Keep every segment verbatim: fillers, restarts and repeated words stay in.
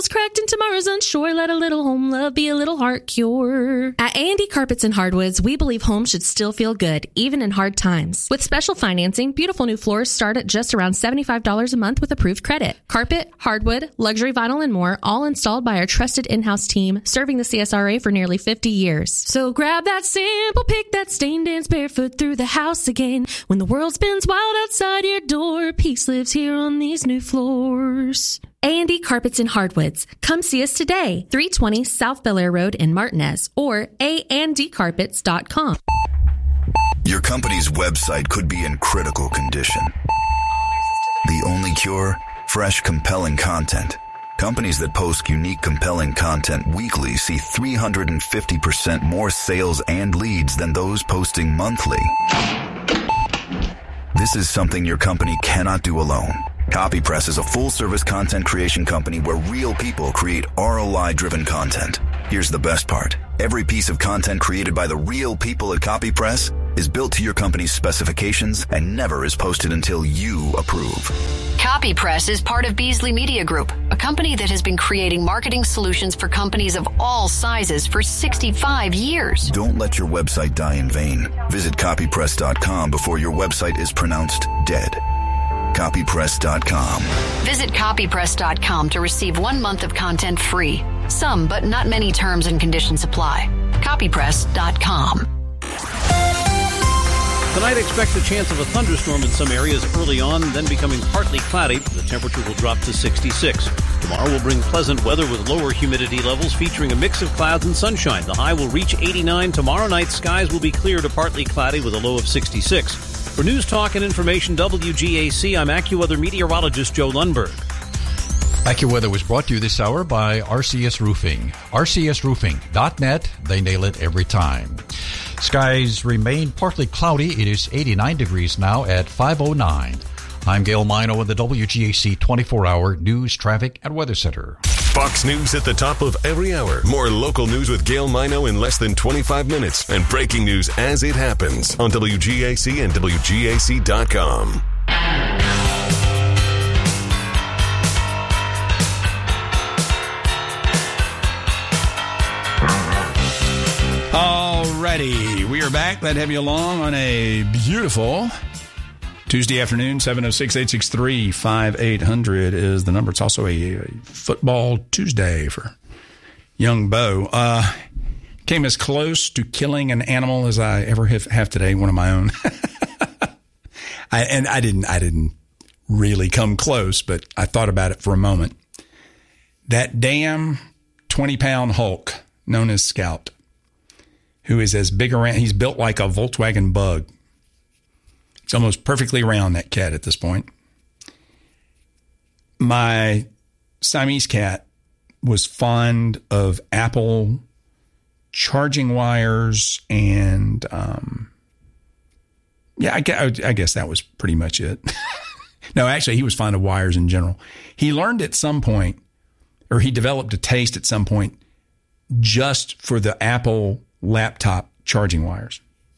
feels cracked and tomorrow's unsure, let a little home love be a little heart cure. At A and D Carpets and Hardwoods, we believe home should still feel good, even in hard times. With special financing, beautiful new floors start at just around seventy-five dollars a month with approved credit. Carpet, hardwood, luxury vinyl, and more, all installed by our trusted in-house team, serving the C S R A for nearly fifty years. So grab that sample, pick that stain, dance barefoot through the house again. When the world spins wild outside your door, peace lives here on these new floors. A and D Carpets and Hardwoods. Come see us today, three twenty South Bel Air Road in Martinez, or a and d carpets dot com. Your company's website could be in critical condition. The only cure? Fresh, compelling content. Companies that post unique, compelling content weekly see three hundred fifty percent more sales and leads than those posting monthly. This is something your company cannot do alone. CopyPress is a full-service content creation company where real people create R O I-driven content. Here's the best part. Every piece of content created by the real people at CopyPress is built to your company's specifications and never is posted until you approve. CopyPress is part of Beasley Media Group, a company that has been creating marketing solutions for companies of all sizes for sixty-five years. Don't let your website die in vain. Visit copypress dot com before your website is pronounced dead. copypress dot com. Visit copypress dot com to receive one month of content free. Some, but not many terms and conditions apply. copypress dot com. Tonight, expect a chance of a thunderstorm in some areas early on, then becoming partly cloudy. The temperature will drop to sixty-six. Tomorrow will bring pleasant weather with lower humidity levels featuring a mix of clouds and sunshine. The high will reach eighty-nine. Tomorrow night, skies will be clear to partly cloudy with a low of sixty-six. For News Talk and Information W G A C, I'm AccuWeather meteorologist Joe Lundberg. AccuWeather was brought to you this hour by R C S Roofing. R C S Roofing dot net. They nail it every time. Skies remain partly cloudy. It is eighty-nine degrees now at five oh nine. I'm Gail Mino in the W G A C twenty-four hour News, Traffic, and Weather Center. Fox News at the top of every hour. More local news with Gail Mino in less than twenty-five minutes. And breaking news as it happens on W G A C and W G A C dot com. Alrighty, we are back. Glad to have you along on a beautiful Tuesday afternoon. seven oh six, eight six three, five eight hundred is the number. It's also a, a football Tuesday for young Bo. Uh, came as close to killing an animal as I ever have, have today, one of my own. I, and I didn't, I didn't really come close, but I thought about it for a moment. That damn twenty pound Hulk known as Scout, who is as big around, he's built like a Volkswagen Bug. It's almost perfectly round, that cat, at this point. My Siamese cat was fond of Apple charging wires and, um, yeah, I, I guess that was pretty much it. No, actually, he was fond of wires in general. He learned at some point, or he developed a taste at some point, just for the Apple laptop charging wires.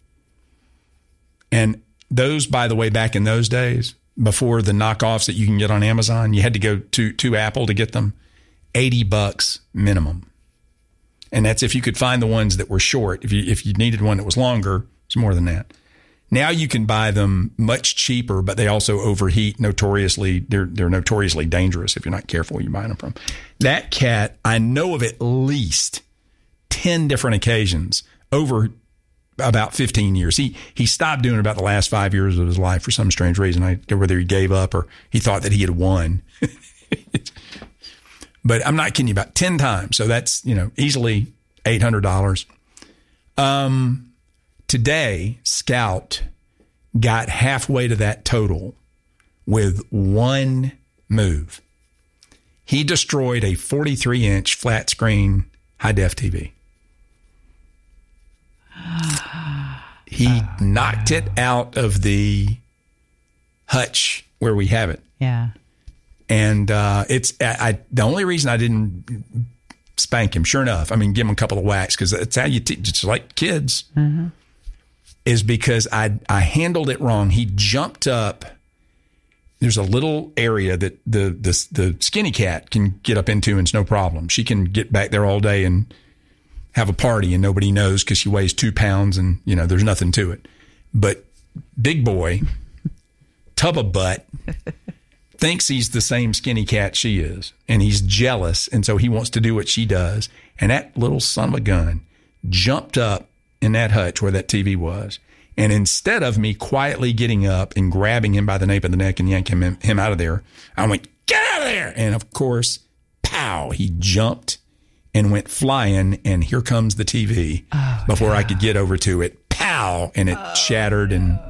And those, by the way, back in those days, before the knockoffs that you can get on Amazon, you had to go to, to Apple to get them, eighty bucks minimum. And that's if you could find the ones that were short. If you, if you needed one that was longer, it's more than that. Now you can buy them much cheaper, but they also overheat notoriously. They're, they're notoriously dangerous if you're not careful where you buy them from. That cat, I know of at least ten different occasions over about fifteen years. He he stopped doing it about the last five years of his life for some strange reason. I don't know whether he gave up or he thought that he had won. But I'm not kidding you, about ten times. So that's, you know, easily eight hundred dollars. Um, today, Scout got halfway to that total with one move. He destroyed a forty-three inch flat screen high-def T V. He oh, knocked wow. it out of the hutch where we have it. Yeah. And uh, it's I, I the only reason I didn't spank him, sure enough, I mean, give him a couple of whacks, because that's how you teach, it's like kids, mm-hmm. is because I I handled it wrong. He jumped up there's a little area that the, the the skinny cat can get up into and it's no problem. She can get back there all day and have a party and nobody knows because she weighs two pounds and, you know, there's nothing to it. But big boy, tub of butt, thinks he's the same skinny cat she is. And he's jealous. And so he wants to do what she does. And that little son of a gun jumped up in that hutch where that T V was. And instead of me quietly getting up and grabbing him by the nape of the neck and yanking him, him out of there, I went, get out of there. And of course, pow, he jumped and went flying. And here comes the T V oh, before no. I could get over to it. Pow. And it oh, shattered. And no.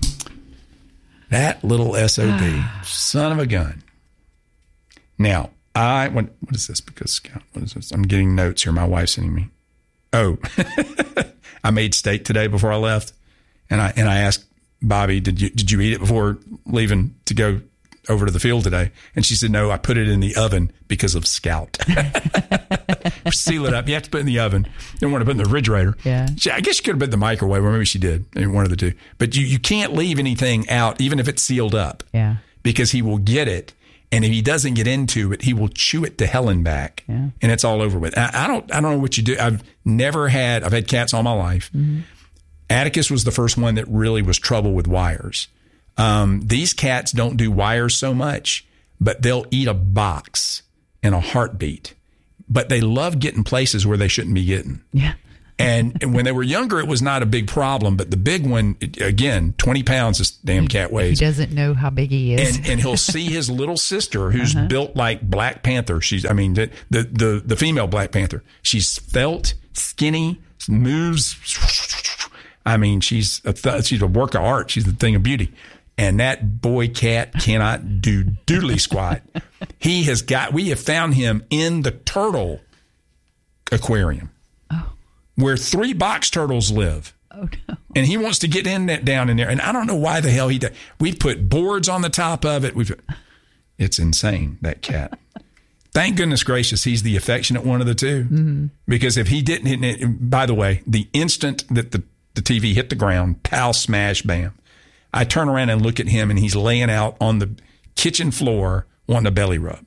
that little S O B, son of a gun. Now, I, what, what is this? Because, what is this? I'm getting notes here. My wife's sending me. Oh, I made steak today before I left. And I and I asked Bobby, did you did you eat it before leaving to go over to the field today? And she said, no, I put it in the oven because of Scout. Seal it up. You have to put it in the oven. You don't want to put it in the refrigerator. Yeah. She, I guess she could have put it in the microwave, or maybe she did. Maybe one of the two. But you, you can't leave anything out, even if it's sealed up. Yeah. Because he will get it. And if he doesn't get into it, he will chew it to hell and back. Yeah. And it's all over with. I, I don't I don't know what you do. I've never had, I've had cats all my life. Mm-hmm. Atticus was the first one that really was trouble with wires. Um, these cats don't do wires so much, but they'll eat a box in a heartbeat. But they love getting places where they shouldn't be getting. Yeah. And, and when they were younger, it was not a big problem. But the big one, again, twenty pounds this damn cat weighs. He doesn't know how big he is. And, and he'll see his little sister, who's uh-huh. built like Black Panther. She's, I mean, the, the, the, the female Black Panther. She's felt, skinny, moves. I mean, she's a th- she's a work of art. She's the thing of beauty. And that boy cat cannot do doodly squat. He has got, we have found him in the turtle aquarium oh. where three box turtles live. Oh, no. And he wants to get in that down in there. And I don't know why the hell he does. We've put boards on the top of it. We've, it's insane, that cat. Thank goodness gracious, he's the affectionate one of the two. Mm-hmm. Because if he didn't, by the way, the instant that the The T V hit the ground, pow, smash, bam. I turn around and look at him, and he's laying out on the kitchen floor wanting a belly rub.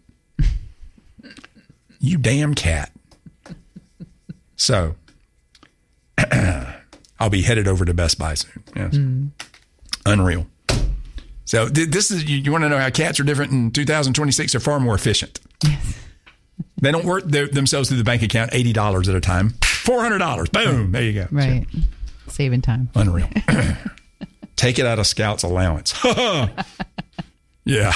You damn cat. So, I'll be headed over to Best Buy soon. Yes. Mm. Unreal. So, th- this is, you, you want to know how cats are different in two thousand twenty-six? They're far more efficient. Yes. They don't work their, themselves through the bank account eighty dollars at a time. four hundred dollars. Boom. There you go. Right. So, saving time. Unreal. Take it out of Scout's allowance. Yeah.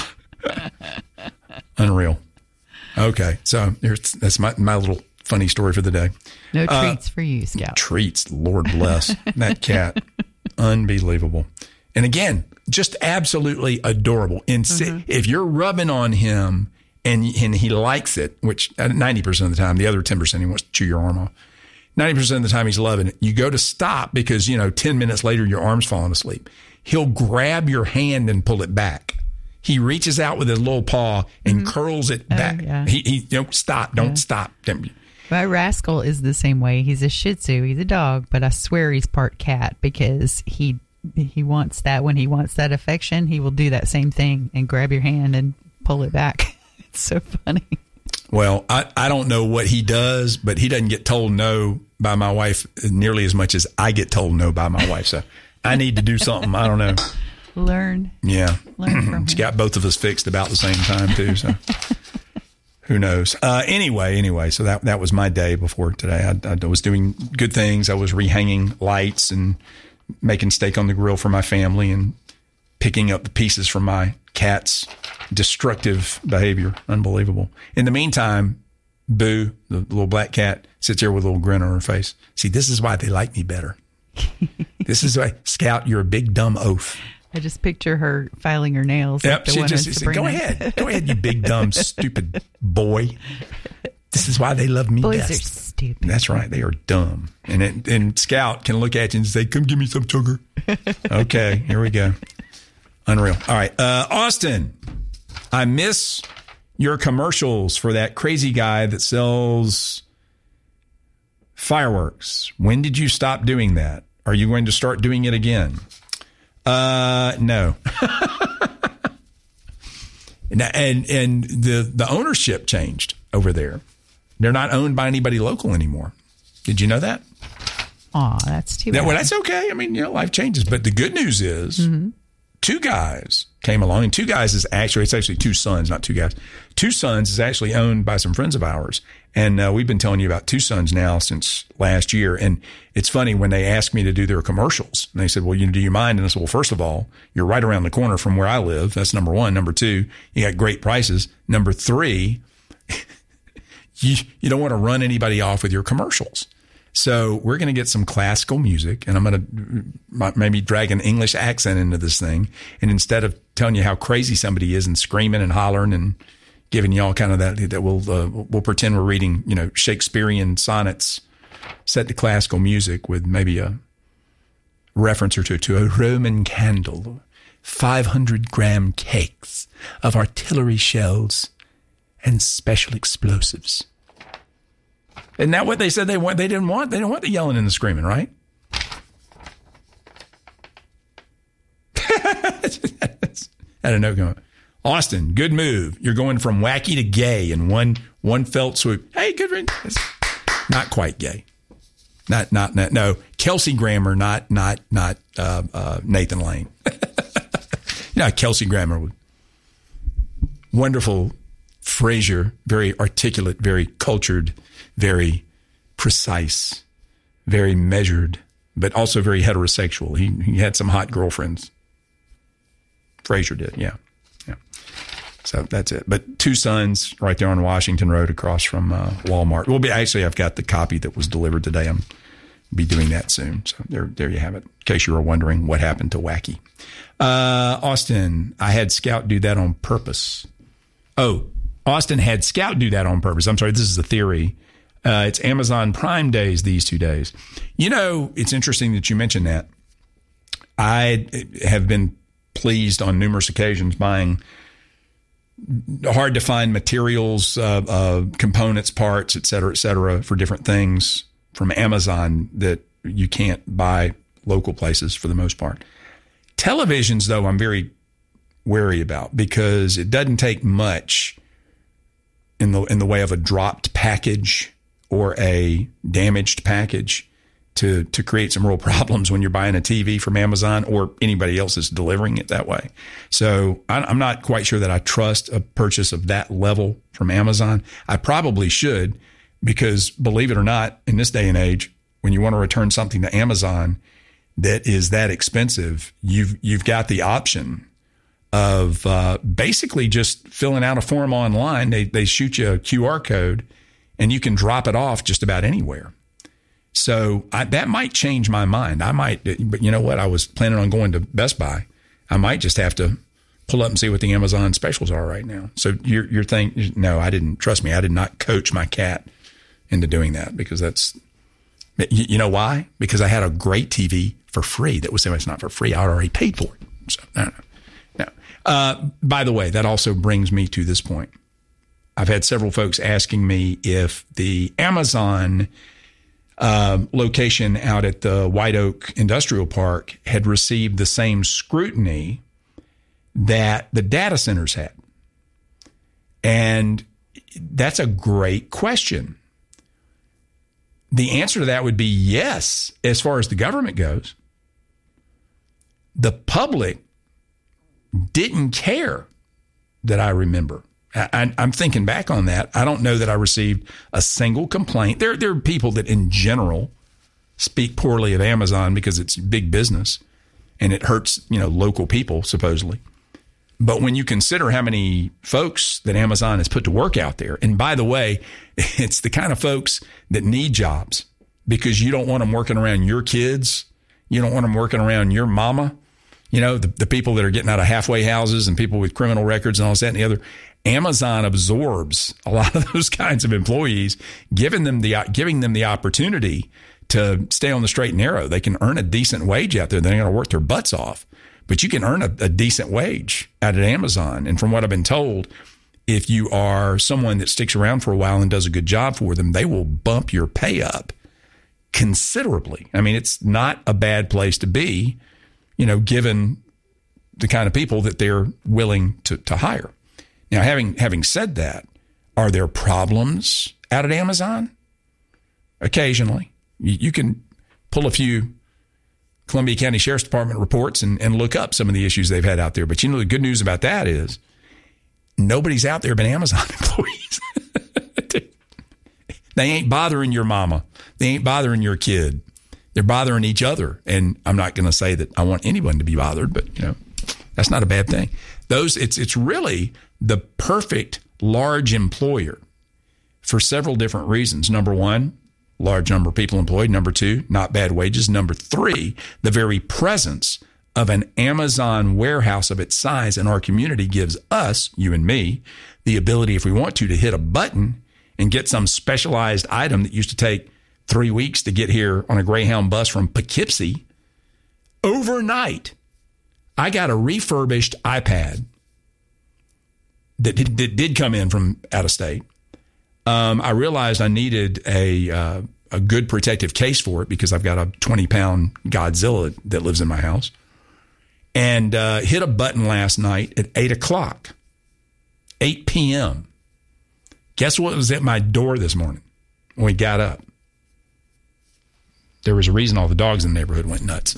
Unreal. Okay. So here's, that's my, my little funny story for the day. No uh, treats for you, Scout. Treats. Lord bless. That cat. Unbelievable. And again, just absolutely adorable. And mm-hmm. if you're rubbing on him and, and he likes it, which ninety percent of the time, the other ten percent he wants to chew your arm off. ninety percent of the time he's loving it. You go to stop because, you know, ten minutes later, your arm's falling asleep. He'll grab your hand and pull it back. He reaches out with his little paw and mm-hmm. curls it back. Oh, yeah. He, he don't stop. Don't yeah. stop. My Rascal is the same way. He's a Shih Tzu. He's a dog, but I swear he's part cat because he he wants that. When he wants that affection, he will do that same thing and grab your hand and pull it back. It's so funny. Well, I, I don't know what he does, but he doesn't get told no by my wife nearly as much as I get told no by my wife. So I need to do something. I don't know. Learn. Yeah. Learn from It's got both of us fixed about the same time, too. So who knows? Uh, anyway, anyway, so that that was my day before today. I, I was doing good things. I was rehanging lights and making steak on the grill for my family and picking up the pieces from my cat's destructive behavior. Unbelievable. In the meantime, Boo, the little black cat, sits here with a little grin on her face. See, this is why they like me better. This is why, Scout, you're a big dumb oaf. I just picture her filing her nails. Yep, like she just said, go ahead. Go ahead, you big dumb stupid boy. This is why they love me Boys best. Boys are stupid. That's right. They are dumb. And it, and Scout can look at you and say, come give me some sugar. Okay, here we go. Unreal. All right. Uh, Austin, I miss your commercials for that crazy guy that sells fireworks. When did you stop doing that? Are you going to start doing it again? Uh, no. And and, and the, the ownership changed over there. They're not owned by anybody local anymore. Did you know that? Aw, that's too that, bad. Well, that's okay. I mean, you know, life changes. But the good news is mm-hmm. two guys came along, and two guys is actually, it's actually two sons, not two guys. Two Sons is actually owned by some friends of ours. And uh, we've been telling you about Two Sons now since last year. And it's funny when they asked me to do their commercials. And they said, well, you know, do you mind? And I said, well, first of all, you're right around the corner from where I live. That's number one. Number two, you got great prices. Number three, you, you don't want to run anybody off with your commercials. So we're going to get some classical music, and I'm going to maybe drag an English accent into this thing. And instead of telling you how crazy somebody is and screaming and hollering and giving you all kind of that, that we'll uh, we'll pretend we're reading, you know, Shakespearean sonnets set to classical music with maybe a reference or two to a Roman candle, five hundred gram cakes of artillery shells, and special explosives. Isn't that what they said they want? They didn't want. They didn't want the yelling and the screaming, right? I don't know. Going, Austin, good move. You're going from wacky to gay in one one felt swoop. Hey, good ring. Not quite gay. Not not not no. Kelsey Grammer, not not not uh, uh, Nathan Lane. You know, Kelsey Grammer, wonderful Frasier, very articulate, very cultured, very precise, very measured, but also very heterosexual. He he had some hot girlfriends. Frasier did, yeah. yeah. So that's it. But Two Sons right there on Washington Road across from uh, Walmart. We'll be actually, I've got the copy that was delivered today. I'm be doing that soon. So there, there you have it. In case you were wondering what happened to Wacky. Uh, Austin, I had Scout do that on purpose. Oh, Austin had Scout do that on purpose. I'm sorry, this is a theory. Uh, it's Amazon Prime days these two days. You know, it's interesting that you mentioned that. I have been pleased on numerous occasions buying hard to find materials, uh, uh, components, parts, et cetera, et cetera, for different things from Amazon that you can't buy local places for the most part. Televisions, though, I'm very wary about because it doesn't take much in the in the way of a dropped package or a damaged package to to create some real problems when you're buying a T V from Amazon or anybody else is delivering it that way. So I'm not quite sure that I trust a purchase of that level from Amazon. I probably should because, believe it or not, in this day and age, when you want to return something to Amazon that is that expensive, you've you've got the option of uh, basically just filling out a form online. They they shoot you a Q R code, and you can drop it off just about anywhere. So I, that might change my mind. I might, but you know what? I was planning on going to Best Buy. I might just have to pull up and see what the Amazon specials are right now. So you're you're thinking, no, I didn't. Trust me, I did not coach my cat into doing that because that's, you, you know why? Because I had a great T V for free. That was, it's not for free. I already paid for it. So no, no, no. Uh, by the way, that also brings me to this point. I've had several folks asking me if the Amazon uh, location out at the White Oak Industrial Park had received the same scrutiny that the data centers had. And that's a great question. The answer to that would be yes, as far as the government goes. The public didn't care that I remember. I, I'm thinking back on that. I don't know that I received a single complaint. There, there are people that in general speak poorly of Amazon because it's big business and it hurts, you know, local people, supposedly. But when you consider how many folks that Amazon has put to work out there, and by the way, it's the kind of folks that need jobs because you don't want them working around your kids. You don't want them working around your mama. You know, the, the people that are getting out of halfway houses and people with criminal records and all that and the other. Amazon absorbs a lot of those kinds of employees, giving them the giving them the opportunity to stay on the straight and narrow. They can earn a decent wage out there. They're going to work their butts off. But you can earn a, a decent wage out at Amazon. And from what I've been told, if you are someone that sticks around for a while and does a good job for them, they will bump your pay up considerably. I mean, it's not a bad place to be, you know, given the kind of people that they're willing to, to hire. Now, having having said that, are there problems out at Amazon? Occasionally. You, you can pull a few Columbia County Sheriff's Department reports and, and look up some of the issues they've had out there. But you know, the good news about that is nobody's out there but Amazon employees. They ain't bothering your mama. They ain't bothering your kid. They're bothering each other. And I'm not going to say that I want anyone to be bothered, but you know, that's not a bad thing. Those it's it's really the perfect large employer for several different reasons. Number one, large number of people employed. Number two, not bad wages. Number three, the very presence of an Amazon warehouse of its size in our community gives us, you and me, the ability, if we want to, to hit a button and get some specialized item that used to take three weeks to get here on a Greyhound bus from Poughkeepsie. Overnight, I got a refurbished iPad that did, that did come in from out of state. Um, I realized I needed a uh, a good protective case for it because I've got a twenty-pound Godzilla that lives in my house. And uh, hit a button last night at eight o'clock, eight p.m., Guess what was at my door this morning when we got up? There was a reason all the dogs in the neighborhood went nuts.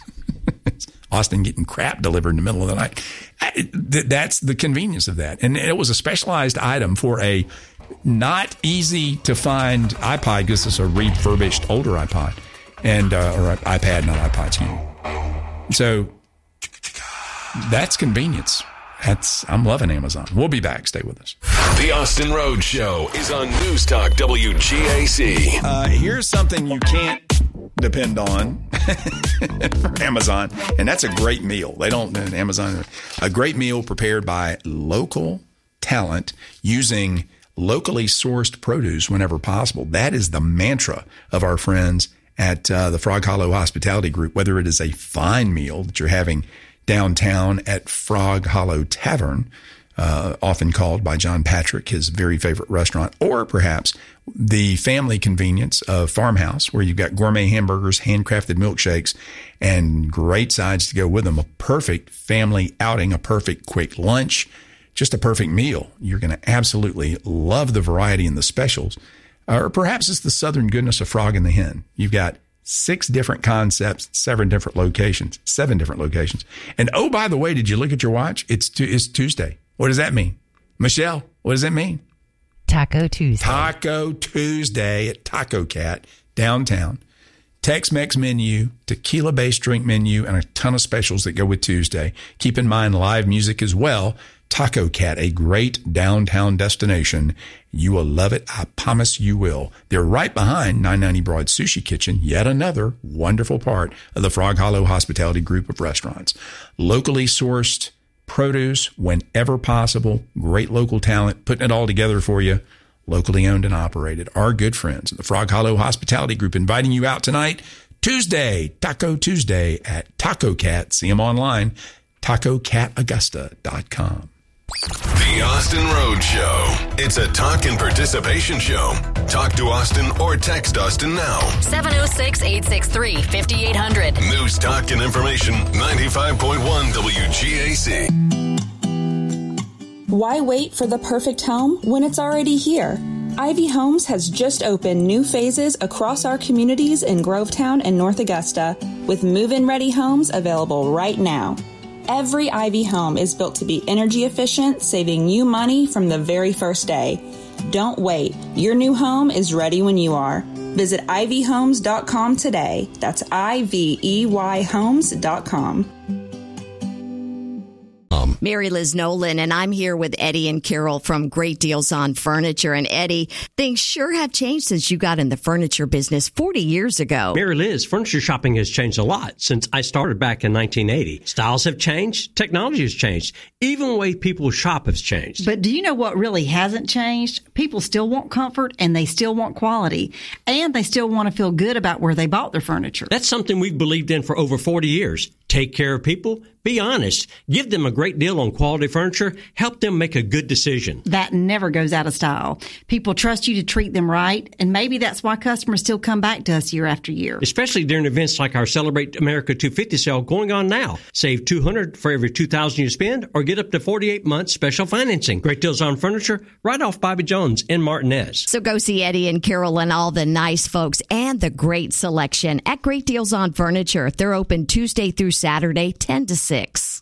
Austin getting crap delivered in the middle of the night. That's the convenience of that. And it was a specialized item for a not easy to find iPod because it's a refurbished older iPod and uh, or iPad, not iPod. Excuse me. So that's convenience. That's I'm loving Amazon. We'll be back. Stay with us. The Austin Rhodes Show is on News Talk W G A C. Uh, here's something you can't depend on for Amazon, and that's a great meal. They don't Amazon a great meal prepared by local talent using locally sourced produce whenever possible. That is the mantra of our friends at uh, the Frog Hollow Hospitality Group. Whether it is a fine meal that you're having downtown at Frog Hollow Tavern, uh, often called by John Patrick his very favorite restaurant, or perhaps the family convenience of Farmhouse, where you've got gourmet hamburgers, handcrafted milkshakes, and great sides to go with them. A perfect family outing, a perfect quick lunch, just a perfect meal. You're going to absolutely love the variety and the specials. Or perhaps it's the southern goodness of Frog and the Hen. You've got six different concepts, seven different locations, seven different locations. And oh, by the way, did you look at your watch? It's t- it's Tuesday. What does that mean? Michelle, what does that mean? Taco Tuesday. Taco Tuesday at Taco Cat downtown. Tex-Mex menu, tequila-based drink menu, and a ton of specials that go with Tuesday. Keep in mind live music as well. Taco Cat, a great downtown destination. You will love it. I promise you will. They're right behind nine ninety Broad Sushi Kitchen, yet another wonderful part of the Frog Hollow Hospitality Group of restaurants. Locally sourced produce whenever possible. Great local talent, putting it all together for you. Locally owned and operated. Our good friends at the Frog Hollow Hospitality Group inviting you out tonight, Tuesday, Taco Tuesday at Taco Cat. See them online, taco cat augusta dot com. The Austin Rhodes Show. It's a talk and participation show. Talk to Austin or text Austin now. seven oh six, eight six three, five eight zero zero. News, talk, and information. ninety-five point one W G A C. Why wait for the perfect home when it's already here? Ivy Homes has just opened new phases across our communities in Grovetown and North Augusta, with move-in ready homes available right now. Every Ivy home is built to be energy efficient, saving you money from the very first day. Don't wait. Your new home is ready when you are. Visit ivy homes dot com today. That's I V E Y homes dot com. Mary Liz Nolan, and I'm here with Eddie and Carol from Great Deals on Furniture. And Eddie, things sure have changed since you got in the furniture business forty years ago. Mary Liz, furniture shopping has changed a lot since I started back in nineteen eighty. Styles have changed. Technology has changed. Even the way people shop has changed. But do you know what really hasn't changed? People still want comfort, and they still want quality, and they still want to feel good about where they bought their furniture. That's something we've believed in for over forty years. Take care of people. Be honest. Give them a great deal on quality furniture. Help them make a good decision. That never goes out of style. People trust you to treat them right, and maybe that's why customers still come back to us year after year. Especially during events like our Celebrate America two fifty sale going on now. Save two hundred dollars for every two thousand dollars you spend, or get up to forty-eight months special financing. Great deals on furniture right off Bobby Jones in Martinez. So go see Eddie and Carol and all the nice folks and the great selection at Great Deals on Furniture. They're open Tuesday through Saturday, ten to six.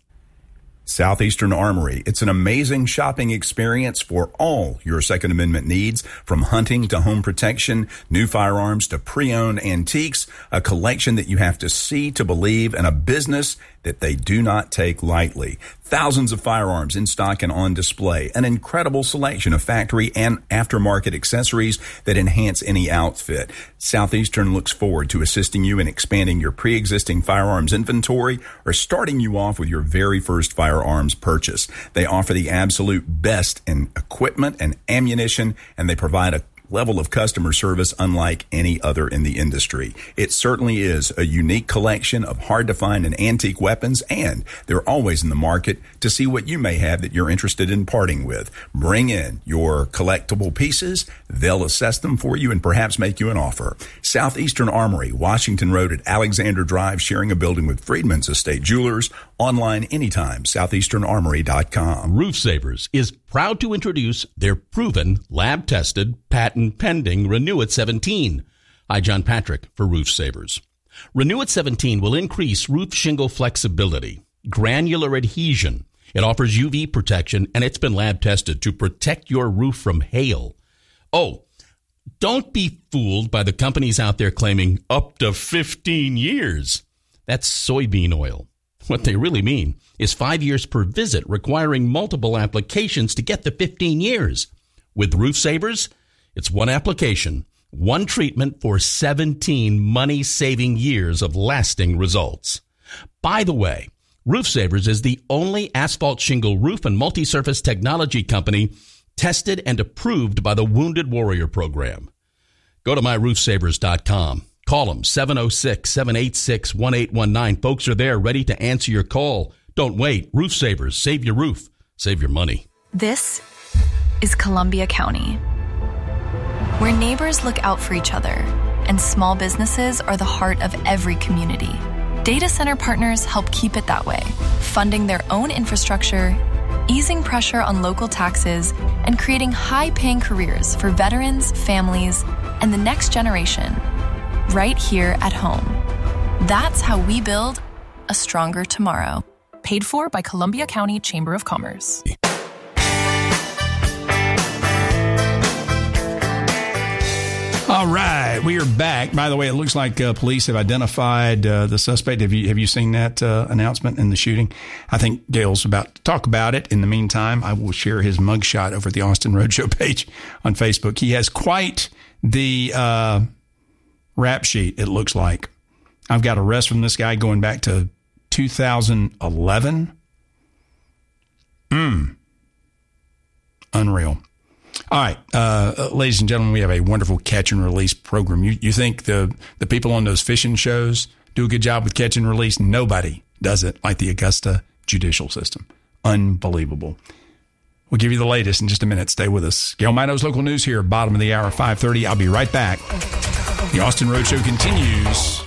Southeastern Armory. It's an amazing shopping experience for all your Second Amendment needs, from hunting to home protection, new firearms to pre-owned antiques, a collection that you have to see to believe, and a business that they do not take lightly. Thousands of firearms in stock and on display, an incredible selection of factory and aftermarket accessories that enhance any outfit. Southeastern looks forward to assisting you in expanding your pre-existing firearms inventory or starting you off with your very first firearms purchase. They offer the absolute best in equipment and ammunition, and they provide a level of customer service unlike any other in the industry. It certainly is a unique collection of hard-to-find and antique weapons, and they're always in the market to see what you may have that you're interested in parting with. Bring in your collectible pieces. They'll assess them for you and perhaps make you an offer. Southeastern Armory, Washington Road at Alexander Drive, sharing a building with Freedman's Estate Jewelers. Online anytime, southeastern armory dot com. Roof Savers is proud to introduce their proven, lab-tested, patent-pending Renew-It seventeen. Hi, John Patrick for Roof Savers. Renew-It seventeen will increase roof shingle flexibility, granular adhesion. It offers U V protection, and it's been lab-tested to protect your roof from hail. Oh, don't be fooled by the companies out there claiming up to fifteen years. That's soybean oil. What they really mean is five years per visit, requiring multiple applications to get the fifteen years. With Roof Savers, it's one application, one treatment for seventeen money-saving years of lasting results. By the way, Roof Savers is the only asphalt shingle roof and multi-surface technology company tested and approved by the Wounded Warrior Program. Go to my roof savers dot com. Call them, seven oh six, seven eight six, one eight one nine. Folks are there ready to answer your call. Don't wait. Roof Savers. Save your roof. Save your money. This is Columbia County, where neighbors look out for each other and small businesses are the heart of every community. Data center partners help keep it that way, funding their own infrastructure, easing pressure on local taxes, and creating high-paying careers for veterans, families, and the next generation. Right here at home. That's how we build a stronger tomorrow. Paid for by Columbia County Chamber of Commerce. All right, we are back. By the way, it looks like uh, police have identified uh, the suspect. Have you have you seen that uh, announcement in the shooting? I think Gail's about to talk about it. In the meantime, I will share his mugshot over at the Austin Roadshow page on Facebook. He has quite the uh, rap sheet, it looks like. I've got arrests from this guy going back to two thousand eleven. Mm. Unreal. All right, uh, ladies and gentlemen, we have a wonderful catch and release program. You you think the, the people on those fishing shows do a good job with catch and release? Nobody does it like the Augusta judicial system. Unbelievable. We'll give you the latest in just a minute. Stay with us. Gail Mino's local news here, bottom of the hour, five thirty. I'll be right back. The Austin Roadshow continues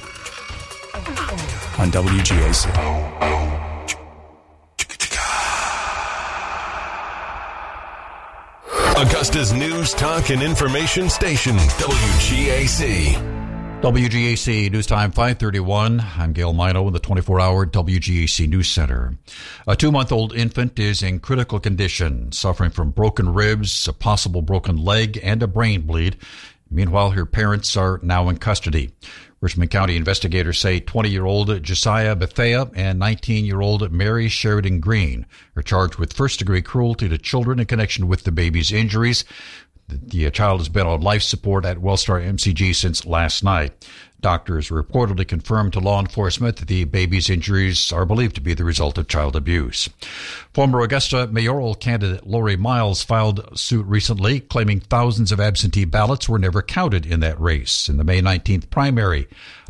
on W G A C. Augusta's news, talk, and information station, W G A C. W G A C News Time five thirty-one. I'm Gail Mino in the twenty-four hour W G A C News Center. A two-month-old infant is in critical condition, suffering from broken ribs, a possible broken leg, and a brain bleed. Meanwhile, her parents are now in custody. Richmond County investigators say twenty-year-old Josiah Bethea and nineteen-year-old Mary Sheridan Green are charged with first-degree cruelty to children in connection with the baby's injuries. The, the child has been on life support at Wellstar M C G since last night. Doctors reportedly confirmed to law enforcement that the baby's injuries are believed to be the result of child abuse. Former Augusta mayoral candidate Lori Miles filed suit recently, claiming thousands of absentee ballots were never counted in that race in the May nineteenth primary.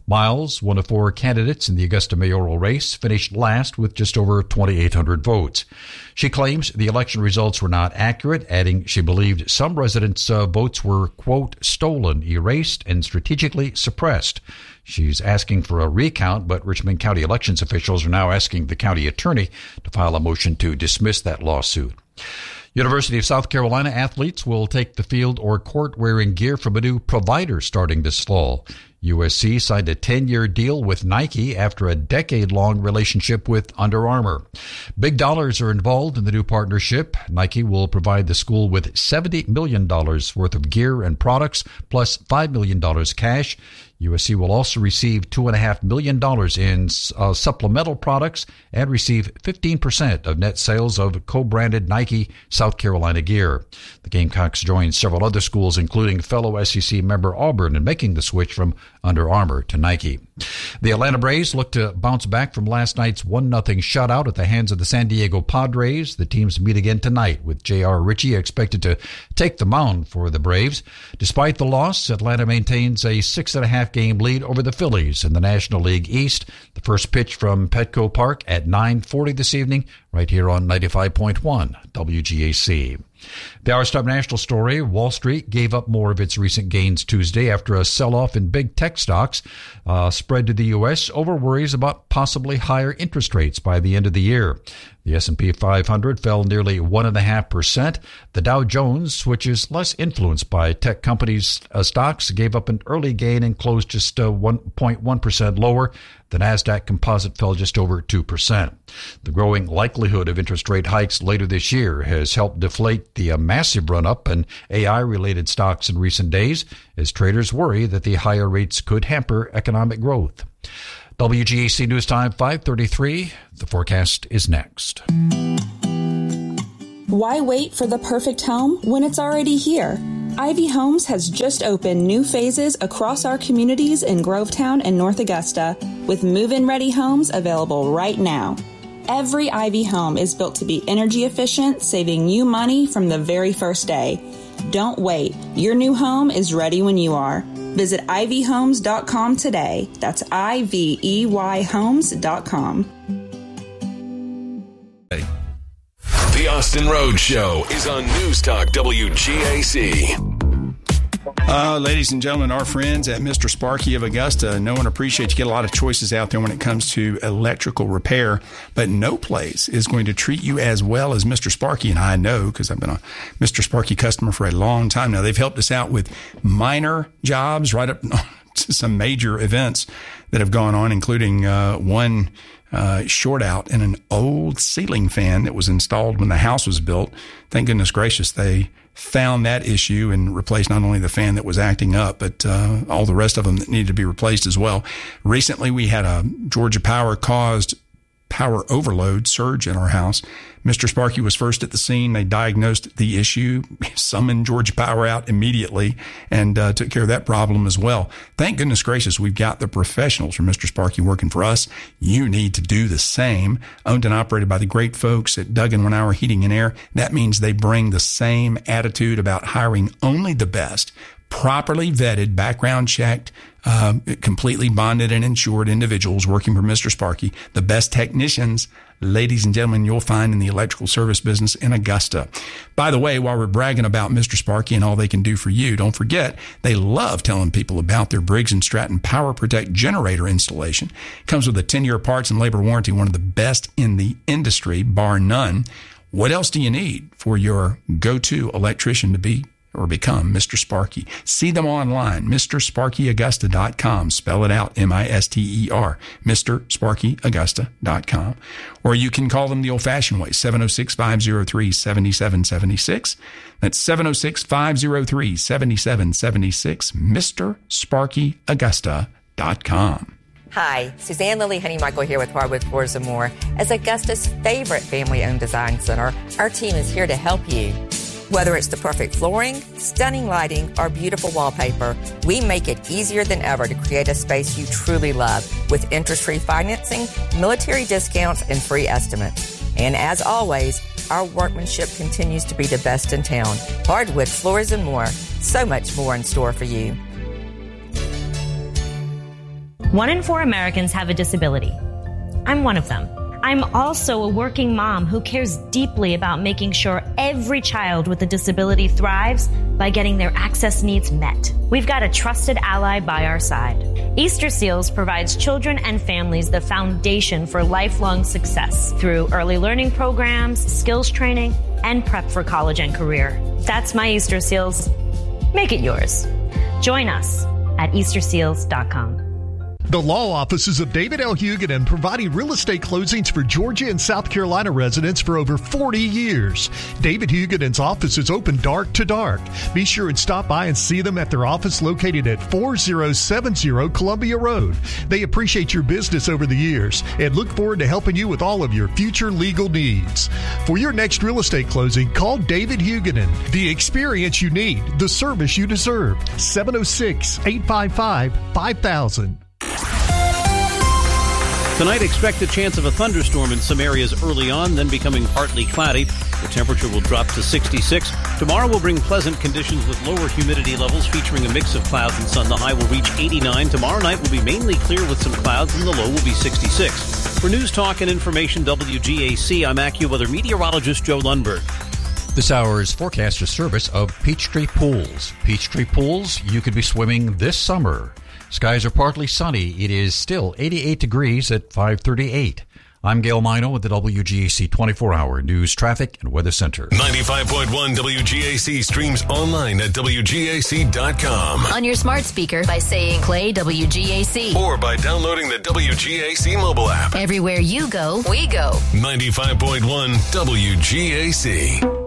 Miles, one of four candidates in the Augusta mayoral race, finished last with just over twenty-eight hundred votes. She claims the election results were not accurate, adding she believed some residents' uh, votes were, quote, stolen, erased, and strategically suppressed. She's asking for a recount, but Richmond County elections officials are now asking the county attorney to file a motion to dismiss that lawsuit. University of South Carolina athletes will take the field or court wearing gear from a new provider starting this fall. U S C signed a ten-year deal with Nike after a decade-long relationship with Under Armour. Big dollars are involved in the new partnership. Nike will provide the school with seventy million dollars worth of gear and products, plus five million dollars cash. U S C will also receive two point five million dollars in uh, supplemental products and receive fifteen percent of net sales of co-branded Nike South Carolina gear. The Gamecocks joined several other schools, including fellow S E C member Auburn, in making the switch from Under Armour to Nike. The Atlanta Braves look to bounce back from last night's one nothing shutout at the hands of the San Diego Padres. The teams meet again tonight, with J R. Ritchie expected to take the mound for the Braves. Despite the loss, Atlanta maintains a six and a half game lead over the Phillies in the National League East. The first pitch from Petco Park at nine forty this evening, right here on ninety-five point one W G A C. The Hour's top national story: Wall Street gave up more of its recent gains Tuesday after a sell-off in big tech stocks uh, spread to the U S over worries about possibly higher interest rates by the end of the year. The S and P five hundred fell nearly one point five percent. The Dow Jones, which is less influenced by tech companies' uh, stocks, gave up an early gain and closed just uh, one point one percent lower. The NASDAQ composite fell just over two percent. The growing likelihood of interest rate hikes later this year has helped deflate the uh, massive run-up in A I-related stocks in recent days, as traders worry that the higher rates could hamper economic growth. W G A C News Time, five thirty-three. The forecast is next. Why wait for the perfect home when it's already here? Ivy Homes has just opened new phases across our communities in Grovetown and North Augusta, with move-in ready homes available right now. Every Ivy home is built to be energy efficient, saving you money from the very first day. Don't wait. Your new home is ready when you are. Visit ivy homes dot com today. That's I V E Y homes dot com. The Austin Road Show is on News Talk W G A C. Uh, ladies and gentlemen, our friends at Mister Sparky of Augusta know and appreciate you get a lot of choices out there when it comes to electrical repair, but no place is going to treat you as well as Mister Sparky, and I know because I've been a Mister Sparky customer for a long time now. They've helped us out with minor jobs right up to some major events that have gone on, including uh, one uh, short out in an old ceiling fan that was installed when the house was built. Thank goodness gracious they found that issue and replaced not only the fan that was acting up, but uh, all the rest of them that needed to be replaced as well. Recently, we had a Georgia Power caused power overload surge in our house. Mister Sparky was first at the scene. They diagnosed the issue, summoned Georgia Power out immediately, and uh, took care of that problem as well. Thank goodness gracious, we've got the professionals from Mister Sparky working for us. You need to do the same. Owned and operated by the great folks at Duggan One Hour Heating and Air. That means they bring the same attitude about hiring only the best, properly vetted, background checked, uh, completely bonded and insured individuals working for Mister Sparky, the best technicians, ladies and gentlemen, you'll find in the electrical service business in Augusta. By the way, while we're bragging about Mister Sparky and all they can do for you, don't forget they love telling people about their Briggs and Stratton Power Protect generator installation. It comes with a ten-year parts and labor warranty, one of the best in the industry, bar none. What else do you need for your go-to electrician to be or become Mister Sparky? See them online, Mister Sparky Augusta dot com. Spell it out, M I S T E R, Mister Sparky Augusta dot com. Or you can call them the old-fashioned way, seven oh six, five oh three, seven seven seven six. That's seven oh six, five oh three, seven seven seven six, Mister Sparky Augusta dot com. Hi, Suzanne Lily Honey Michael here with Hardwood Floors and More. As Augusta's favorite family-owned design center, our team is here to help you. Whether it's the perfect flooring, stunning lighting, or beautiful wallpaper, we make it easier than ever to create a space you truly love with interest-free financing, military discounts, and free estimates. And as always, our workmanship continues to be the best in town. Hardwood Floors and More. So much more in store for you. One in four Americans have a disability. I'm one of them. I'm also a working mom who cares deeply about making sure every child with a disability thrives by getting their access needs met. We've got a trusted ally by our side. Easter Seals provides children and families the foundation for lifelong success through early learning programs, skills training, and prep for college and career. That's my Easter Seals. Make it yours. Join us at easter seals dot com. The law offices of David L. Huguenin, providing real estate closings for Georgia and South Carolina residents for over forty years. David Huguenin's office is open dark to dark. Be sure and stop by and see them at their office located at four oh seven oh Columbia Road. They appreciate your business over the years and look forward to helping you with all of your future legal needs. For your next real estate closing, call David Huguenin. The experience you need, the service you deserve. seven oh six, eight five five, five thousand. Tonight, expect a chance of a thunderstorm in some areas early on, then becoming partly cloudy. The temperature will drop to sixty-six. Tomorrow will bring pleasant conditions with lower humidity levels featuring a mix of clouds and sun. The high will reach eighty-nine. Tomorrow night will be mainly clear with some clouds, and the low will be sixty-six. For News Talk and Information W G A C, I'm AccuWeather meteorologist Joe Lundberg. This hour's forecast is service of Peachtree Pools. Peachtree Pools, you could be swimming this summer. Skies are partly sunny. It is still eighty-eight degrees at five thirty-eight. I'm Gail Mino with the W G A C twenty-four hour News, Traffic, and Weather Center. ninety-five point one W G A C streams online at W G A C dot com. On your smart speaker by saying play W G A C. Or by downloading the W G A C mobile app. Everywhere you go, we go. ninety-five point one W G A C.